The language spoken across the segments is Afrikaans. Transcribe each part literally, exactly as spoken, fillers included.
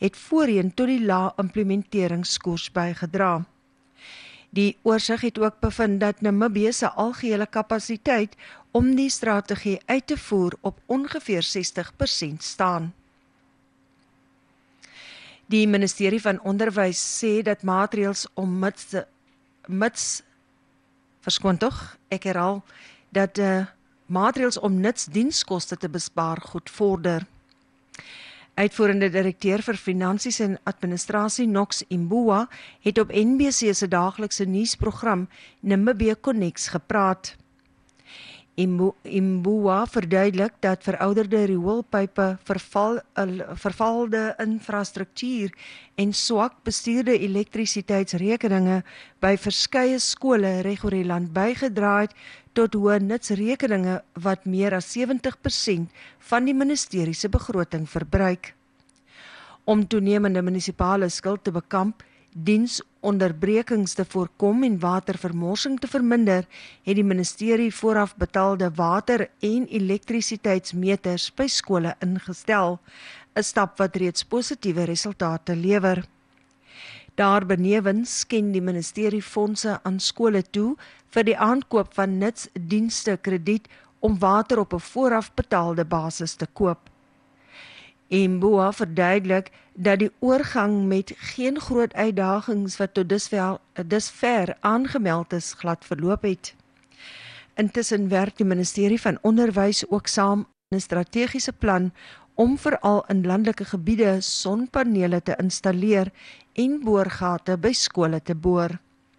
het voorheen tot die lae implementeringskoers bygedra. Die oorsig het ook bevind dat Namibië se algehele kapasiteit om die strategie uit te voer op ongeveer sestig persent staan. Die ministerie van Onderwys sê dat maatreëls om mits, mits verskoon tog, ek herhaal, dat uh, maatreëls om nutsdienskoste te bespaar goed vorder. Uitvoerende direkteur vir Finansies en Administrasie Knox Imbua het op N B C se daaglikse nuusprogram Namibia Connects gepraat. Imbua verduidelik dat verouderde rioolpype, verval, vervalde infrastruktuur en swak bestuurde elektrisiteitsrekeninge by verskeie skole reg oor die land bygedra het tot hoë nutsrekeninge wat meer as sewentig persent van die ministerie se begroting verbruik. Om toenemende munisipale skuld te bekamp, diensonderbrekings te voorkom en watervermorsing te verminder, het die ministerie vooraf betaalde water- en elektrisiteitsmeters by skole ingestel, 'n stap wat reeds positiewe resultate lewer. Daarbenewens ken die ministerie fondse aan skole toe vir die aankoop van nutsdienste krediet om water op 'n vooraf betaalde basis te koop. Imbua verduidelik dat die oorgang met geen groot uitdagings wat tot dusver, dusver aangemeld is glad verloop het. Intussen werk die ministerie van Onderwys ook saam in 'n strategiese plan om veral in landelike gebiede sonpanele te installeer en boorgate by skole te boor.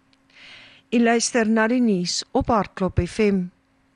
U luister na die nuus op Hartklop F M.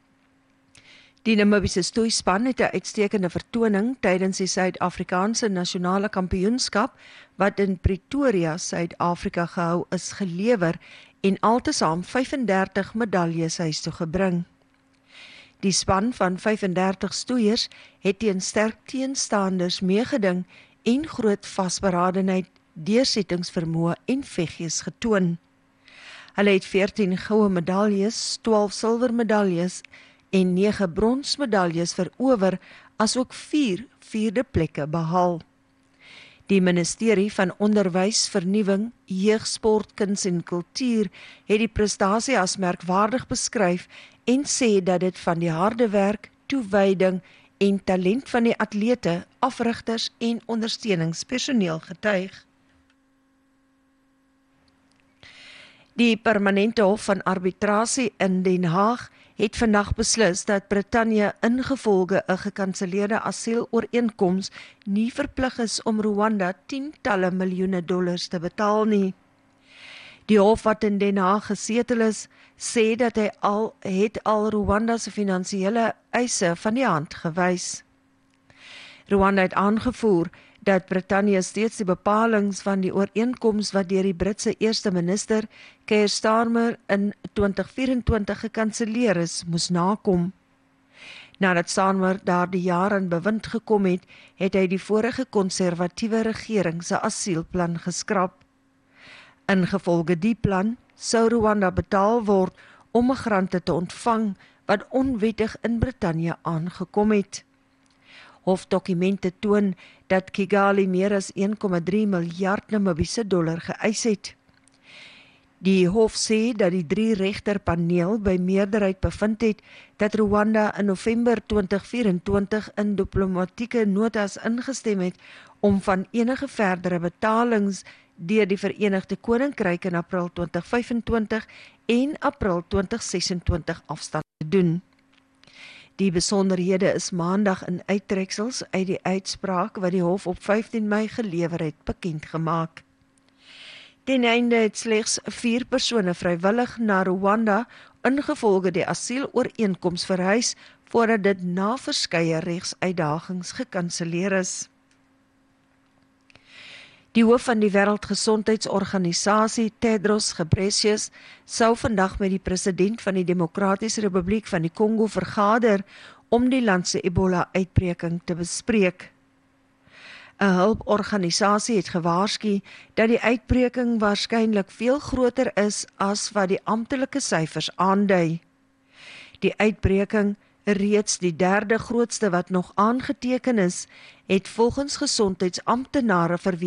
Die Namibiese stoeispan het 'n uitstekende vertoning tydens die Suid-Afrikaanse nasionale kampioenskap wat in Pretoria, Suid-Afrika gehou is gelewer en altesaam vyfendertig medaljes huis toe gebring. Die span van vyfendertig stoeiers het teen sterk teenstanders meegeding en groot vasberadenheid, deursettingsvermoë en veggies getoon. Hulle het veertien goue medaljes, twaalf silwermedaljes en nege bronsmedaljes verower, asook vier vierde plekke behaal. Die ministerie van Onderwys, Vernuwing, Jeugsport, Kuns en Kultuur het die prestasie as merkwaardig beskryf en sê dat dit van die harde werk, toewyding en talent van die atlete, afrigters en ondersteuningspersoneel getuig. Die Permanente Hof van Arbitrasie in Den Haag het vandag beslis dat Brittanje ingevolge 'n gekanseleerde asielooreenkoms nie verplig is om Rwanda tientalle miljoene dollars te betaal nie. Die hof wat in Den Haag gesetel is, sê dat hy al het al Rwanda se finansiële eise van die hand gewys. Rwanda het aangevoer dat Brittanje steeds die bepalings van die ooreenkoms wat deur die Britse eerste minister Keir Starmer in twintig vyf-en-twintig gekanseleer is, moes nakom. Nadat Starmer daardie jaar in bewind gekom het, het hy die vorige konservatiewe regering se asielplan geskraap. Ingevolge die plan sou Rwanda betaal word om migrante te ontvang wat onwettig in Brittanje aangekom het. Hofdokumente toon dat Kigali meer as een komma drie miljard Namibiese dollar geëis het. Die hof sê dat die drie regterpaneel by meerderheid bevind het dat Rwanda in November twintig vyf-en-twintig in diplomatieke notas ingestem het om van enige verdere betalings deur die Verenigde Koninkryk in April twintig vyf-en-twintig en April twintig ses-en-twintig afstand te doen. Die besonderhede is maandag in uittreksels uit die uitspraak wat die hof op vyftien Mei gelewer het bekend gemaak. Ten einde het slegs vier persone vrywillig na Rwanda ingevolge die asielooreenkoms verhuis voordat dit na verskeie regsuitdagings gekanseleer is. Die hoof van die Wêreldgesondheidsorganisasie, Tedros Ghebreyesus, sou vandag met die president van die Demokratiese Republiek van die Kongo vergader om die land se Ebola-uitbreking te bespreek. 'n Hulporganisasie het gewaarsku dat die uitbreking waarskynlik veel groter is as wat die amptelike syfers aandui. Die uitbreking, reeds die derde grootste wat nog aangeteken is, het volgens gesondheidsamptenare verweer